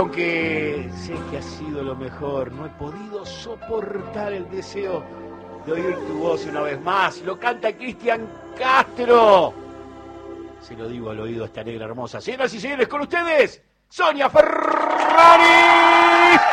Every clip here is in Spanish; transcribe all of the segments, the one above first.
Aunque sé que ha sido lo mejor, no he podido soportar el deseo de oír tu voz una vez más. Lo canta Cristian Castro. Se lo digo al oído a esta negra hermosa. Señoras y señores, con ustedes, Sonia Ferrari.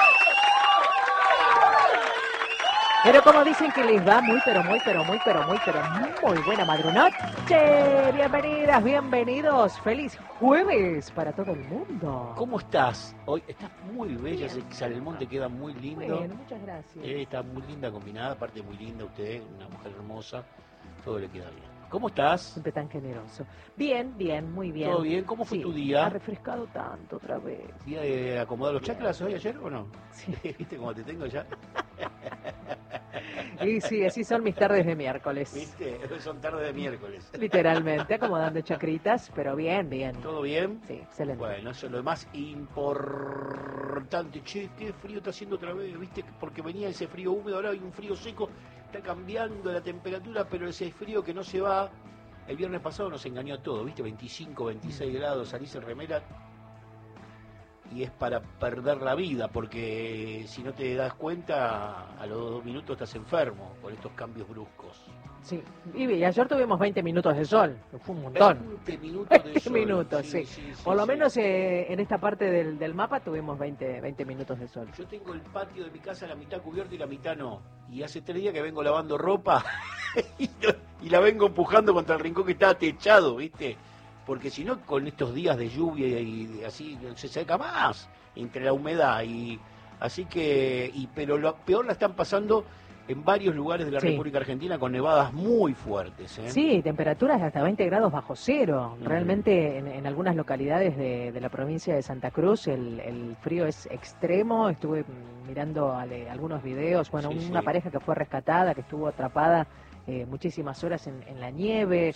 Pero como dicen que les va muy buena madrunoche. Bienvenidas, bienvenidos. Feliz jueves para todo el mundo. ¿Cómo estás? Hoy estás muy bella, Salmón te queda muy lindo. Bueno, muchas gracias. Está muy linda combinada, aparte muy linda usted, una mujer hermosa. Todo le queda bien. ¿Cómo estás? Siempre tan generoso. Bien, muy bien. ¿Todo bien? ¿Cómo fue tu día? Ha refrescado tanto otra vez. ¿Día de acomodar los chakras hoy, ayer o no? Sí. ¿Viste cómo te tengo ya? Y sí, así son mis tardes de miércoles. ¿Viste? Son tardes de miércoles. Literalmente, acomodando chacritas, pero bien. ¿Todo bien? Sí, excelente. Bueno, eso es lo más importante. Che, qué frío está haciendo otra vez, ¿viste? Porque venía ese frío húmedo, ahora hay un frío seco. Está cambiando la temperatura, pero ese frío que no se va. El viernes pasado nos engañó a todos, ¿viste? 25, 26 grados, salís en remera y es para perder la vida, porque si no te das cuenta, a los 2 minutos estás enfermo por estos cambios bruscos. Sí, y ayer tuvimos 20 minutos de sol, fue un montón. 20 minutos de sol. Minutos, sí. Por lo menos en esta parte del mapa tuvimos 20 minutos de sol. Yo tengo el patio de mi casa la mitad cubierto y la mitad no. Y hace 3 días que vengo lavando ropa y la vengo empujando contra el rincón que está techado, ¿viste? Porque si no, con estos días de lluvia y así, se seca más entre la humedad. Pero lo peor la están pasando en varios lugares de la República Argentina con nevadas muy fuertes. Sí, temperaturas de hasta 20 grados bajo cero. Realmente en algunas localidades de la provincia de Santa Cruz el frío es extremo. Estuve mirando algunos videos, una pareja que fue rescatada, que estuvo atrapada muchísimas horas en la nieve.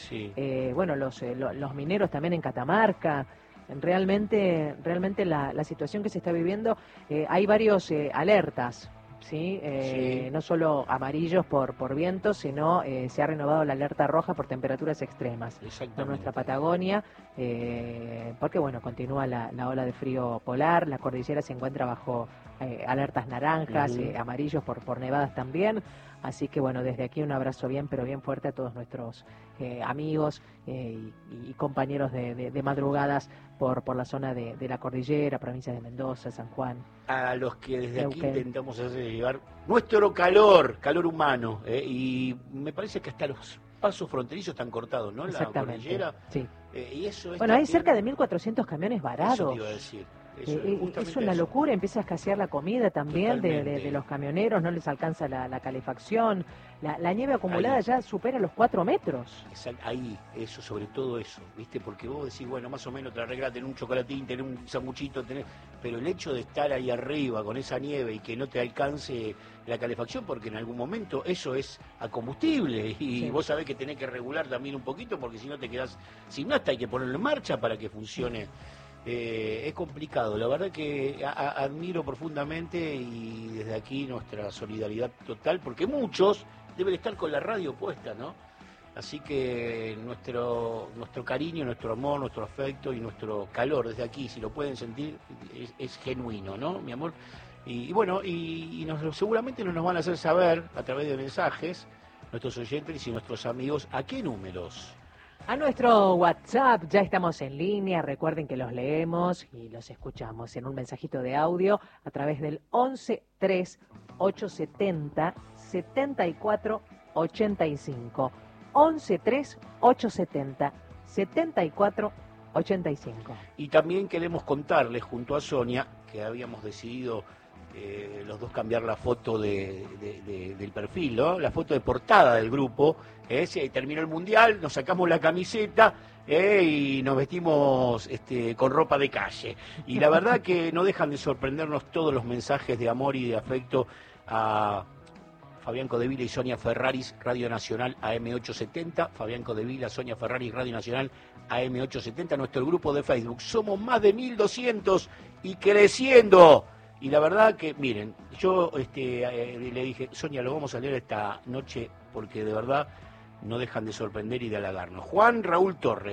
Los mineros también en Catamarca. Realmente la situación que se está viviendo, hay varios alertas. ¿Sí? No solo amarillos por vientos, sino se ha renovado la alerta roja por temperaturas extremas en nuestra Patagonia, porque continúa la ola de frío polar, la cordillera se encuentra bajo alertas naranjas, amarillos por nevadas también, así que desde aquí un abrazo pero bien fuerte a todos nuestros amigos y compañeros de madrugadas por la zona de la cordillera, provincia de Mendoza, San Juan. A los que desde aquí intentamos hacer llegar nuestro calor humano, y me parece que hasta los pasos fronterizos están cortados, ¿no? La cordillera. Sí. Y eso es hay cerca de 1.400 camiones varados. Eso te iba a decir. Es una locura, empieza a escasear la comida también de los camioneros, no les alcanza la calefacción, la nieve acumulada ya supera los 4 metros. Ahí, sobre todo eso, ¿viste? Porque vos decís, más o menos te arreglás, tenés un chocolatín, tenés un sanguchito, pero el hecho de estar ahí arriba con esa nieve y que no te alcance la calefacción, porque en algún momento eso es a combustible y vos sabés que tenés que regular también un poquito, porque si no te quedás sin nafta, hay que ponerlo en marcha para que funcione. Es complicado, la verdad que admiro profundamente y desde aquí nuestra solidaridad total, porque muchos deben estar con la radio puesta, ¿no? Así que nuestro cariño, nuestro amor, nuestro afecto y nuestro calor desde aquí, si lo pueden sentir, es genuino, ¿no, mi amor? Seguramente nos van a hacer saber a través de mensajes nuestros oyentes y nuestros amigos a qué números. A nuestro WhatsApp, ya estamos en línea, recuerden que los leemos y los escuchamos en un mensajito de audio a través del 11 3 870 74 85. 11 3 870 74 85. Y también queremos contarles junto a Sonia que habíamos decidido los dos cambiar la foto del perfil, ¿no? La foto de portada del grupo. Se terminó el mundial, nos sacamos la camiseta y nos vestimos con ropa de calle. Y la verdad que no dejan de sorprendernos todos los mensajes de amor y de afecto a Fabián Codevila y Sonia Ferraris, Radio Nacional AM870. Fabián Codevila, Sonia Ferraris, Radio Nacional AM870, nuestro grupo de Facebook. Somos más de 1.200 y creciendo. Y la verdad que, miren, yo le dije, Sonia, lo vamos a leer esta noche porque de verdad no dejan de sorprender y de halagarnos. Juan Raúl Torres,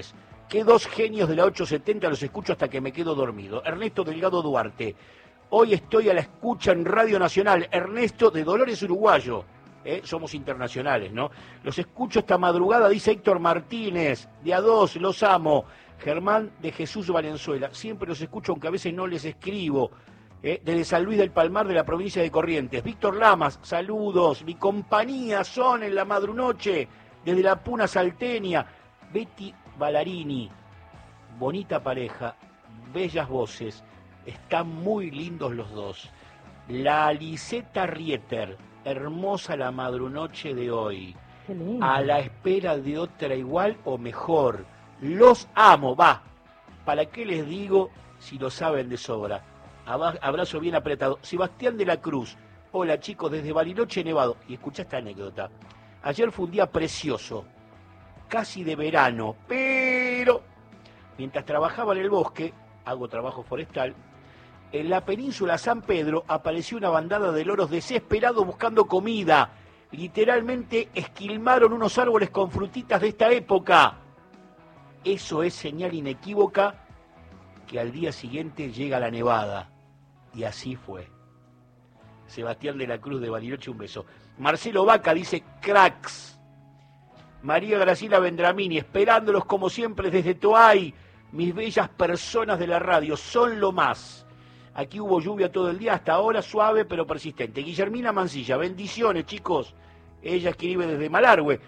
Qué dos genios de la 870, los escucho hasta que me quedo dormido. Ernesto Delgado Duarte. Hoy estoy a la escucha en Radio Nacional. Ernesto de Dolores, uruguayo. Somos internacionales, ¿no? Los escucho esta madrugada, dice Héctor Martínez. De A2, los amo. Germán de Jesús Valenzuela. Siempre los escucho, aunque a veces no les escribo. Desde San Luis del Palmar, de la provincia de Corrientes. Víctor Lamas, saludos. Mi compañía son en la madrunoche, desde la Puna Salteña. Betty Ballarini, bonita pareja, bellas voces, están muy lindos los dos. La Liseta Rieter, hermosa la madrunoche de hoy. Qué lindo. A la espera de otra igual o mejor. Los amo, va. ¿Para qué les digo si lo saben de sobra? Abrazo bien apretado. Sebastián de la Cruz. Hola chicos, desde Bariloche, Nevado. Y escucha esta anécdota. Ayer fue un día precioso, casi de verano, pero mientras trabajaba en el bosque, hago trabajo forestal, en la península San Pedro apareció una bandada de loros desesperados buscando comida. Literalmente esquilmaron unos árboles con frutitas de esta época. Eso es señal inequívoca que al día siguiente llega la nevada. Y así fue. Sebastián de la Cruz de Bariloche, un beso. Marcelo Vaca dice, cracks. María Graciela Vendramini, esperándolos como siempre desde Toay. Mis bellas personas de la radio, son lo más. Aquí hubo lluvia todo el día, hasta ahora suave pero persistente. Guillermina Mancilla, bendiciones chicos. Ella escribe desde Malargüe.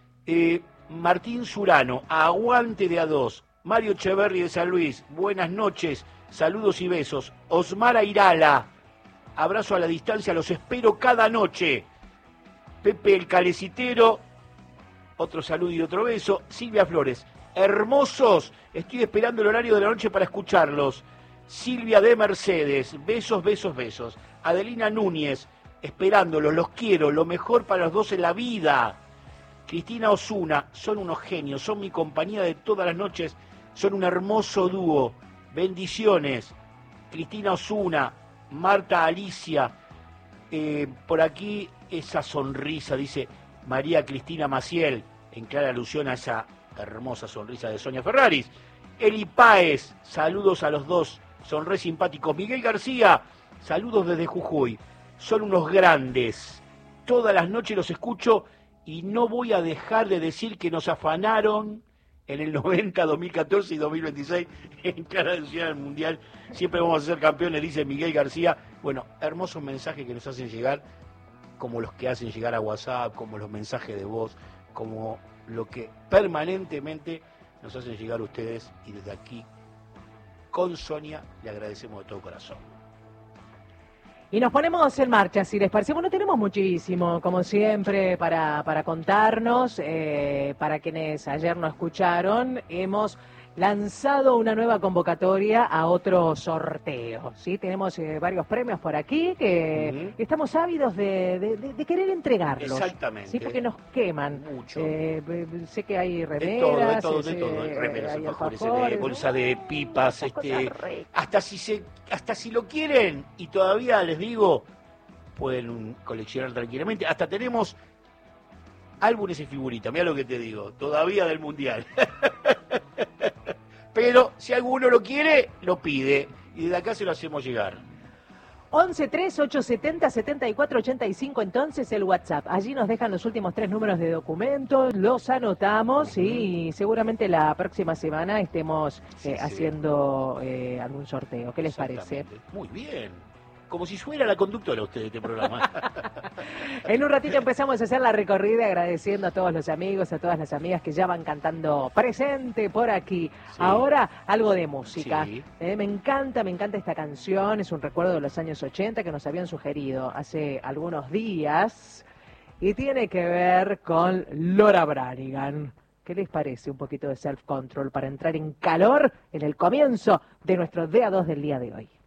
Martín Surano, aguante de A2. Mario Echeverri de San Luis, buenas noches, saludos y besos. Osmara Irala, abrazo a la distancia, los espero cada noche. Pepe el Calecitero, otro saludo y otro beso. Silvia Flores, hermosos, estoy esperando el horario de la noche para escucharlos. Silvia de Mercedes, besos, besos, besos. Adelina Núñez, esperándolos, los quiero, lo mejor para los dos en la vida. Cristina Osuna, son unos genios, son mi compañía de todas las noches, son un hermoso dúo. Bendiciones. Cristina Osuna, Marta Alicia, por aquí esa sonrisa, dice María Cristina Maciel, en clara alusión a esa hermosa sonrisa de Sonia Ferraris. Eli Páez, saludos a los dos, son re simpáticos. Miguel García, saludos desde Jujuy, son unos grandes. Todas las noches los escucho y no voy a dejar de decir que nos afanaron en el 90, 2014 y 2026 en clara alusión al Mundial. Siempre vamos a ser campeones, dice Miguel García. Bueno, hermosos mensajes que nos hacen llegar, como los que hacen llegar a WhatsApp, como los mensajes de voz, como lo que permanentemente nos hacen llegar ustedes, y desde aquí, con Sonia, le agradecemos de todo corazón. Y nos ponemos en marcha, si les parece. Bueno, tenemos muchísimo, como siempre, para contarnos. Para quienes ayer no escucharon, hemos lanzado una nueva convocatoria a otro sorteo, ¿sí? Tenemos varios premios por aquí que estamos ávidos de querer entregarlos. Exactamente. Sí, porque nos queman. Mucho. Sé que hay remeras. De todo. Remeras, hay alfajores, bolsa de pipas, cosas hasta si lo quieren, y todavía les digo, pueden coleccionar tranquilamente. Hasta tenemos álbumes y figuritas, mira lo que te digo, todavía del Mundial. Pero si alguno lo quiere, lo pide, y desde acá se lo hacemos llegar. 11-3-870-7485, entonces el WhatsApp. Allí nos dejan los últimos 3 números de documentos, los anotamos y seguramente la próxima semana estemos haciendo algún sorteo. ¿Qué les parece? Muy bien. Como si fuera la conductora usted de este programa. En un ratito empezamos a hacer la recorrida agradeciendo a todos los amigos, a todas las amigas que ya van cantando presente por aquí. Sí. Ahora algo de música. Sí. Me encanta esta canción, es un recuerdo de los años 80 que nos habían sugerido hace algunos días y tiene que ver con Laura Branigan. ¿Qué les parece un poquito de self-control para entrar en calor en el comienzo de nuestro DA2 del día de hoy?